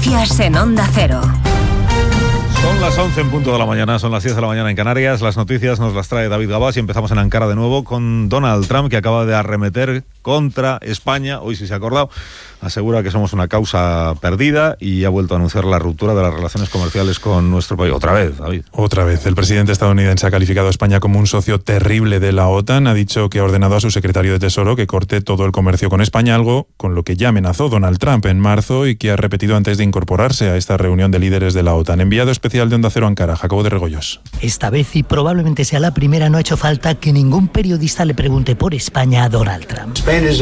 Noticias en Onda Cero. Son las 11 en punto de la mañana, son las 10 de la mañana en Canarias. Las noticias nos las trae David Gabás y empezamos en Ankara de nuevo con Donald Trump, que acaba de arremeter contra España. Hoy sí se ha acordado, asegura que somos una causa perdida y ha vuelto a anunciar la ruptura de las relaciones comerciales con nuestro país. Otra vez, David. Otra vez. El presidente estadounidense ha calificado a España como un socio terrible de la OTAN. Ha dicho que ha ordenado a su secretario de Tesoro que corte todo el comercio con España, algo con lo que ya amenazó Donald Trump en marzo y que ha repetido antes de incorporarse a esta reunión de líderes de la OTAN. Enviado especial de Onda Cero Ankara, Jacobo de Regoyos. Esta vez, y probablemente sea la primera, no ha hecho falta que ningún periodista le pregunte por España a Donald Trump.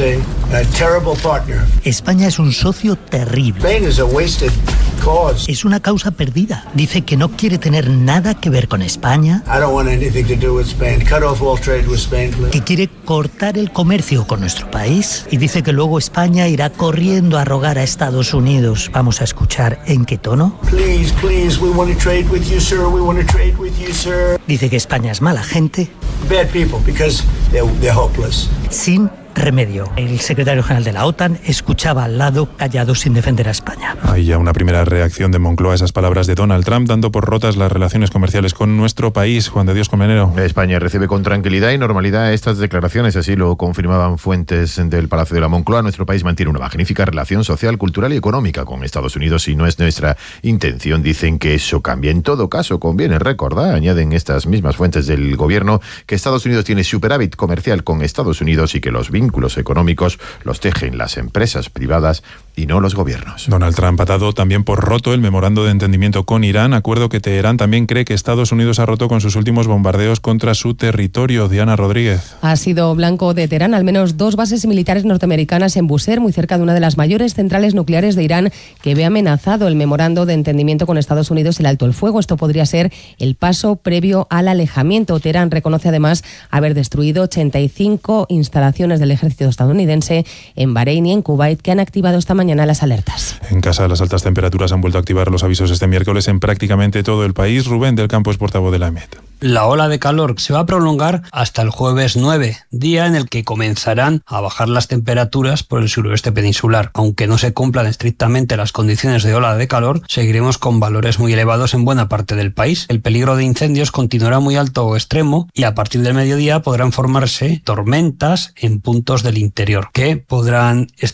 España es un socio terrible. Es una causa perdida. Dice que no quiere tener nada que ver con España. Que quiere cortar el comercio con nuestro país. Y dice que luego España irá corriendo a rogar a Estados Unidos. Vamos a escuchar en qué tono. Dice que España es mala gente. Sin remedio. El secretario general de la OTAN escuchaba al lado, callado, sin defender a España. Hay ya una primera reacción de Moncloa a esas palabras de Donald Trump, dando por rotas las relaciones comerciales con nuestro país. Juan de Dios Colmenero. España recibe con tranquilidad y normalidad estas declaraciones, así lo confirmaban fuentes del Palacio de la Moncloa. Nuestro país mantiene una magnífica relación social, cultural y económica con Estados Unidos y no es nuestra intención. Dicen que eso cambia. En todo caso, conviene recordar, añaden estas mismas fuentes del gobierno, que Estados Unidos tiene superávit comercial con Estados Unidos y que los vínculos económicos los tejen las empresas privadas y no los gobiernos. Donald Trump ha dado también por roto el memorando de entendimiento con Irán, acuerdo que Teherán también cree que Estados Unidos ha roto con sus últimos bombardeos contra su territorio. Diana Rodríguez. Ha sido blanco de Teherán al menos 2 bases militares norteamericanas en Bushehr, muy cerca de una de las mayores centrales nucleares de Irán, que ve amenazado el memorando de entendimiento con Estados Unidos y el alto el fuego. Esto podría ser el paso previo al alejamiento. Teherán reconoce además haber destruido 85 instalaciones del ejército estadounidense en Bahrein y en Kuwait, que han activado esta mañana las alertas. En casa, las altas temperaturas han vuelto a activar los avisos este miércoles en prácticamente todo el país. Rubén del Campo es portavoz de la EMET. La ola de calor se va a prolongar hasta el jueves 9, día en el que comenzarán a bajar las temperaturas por el suroeste peninsular. Aunque no se cumplan estrictamente las condiciones de ola de calor, seguiremos con valores muy elevados en buena parte del país. El peligro de incendios continuará muy alto o extremo y a partir del mediodía podrán formarse tormentas en puntos del interior que podrán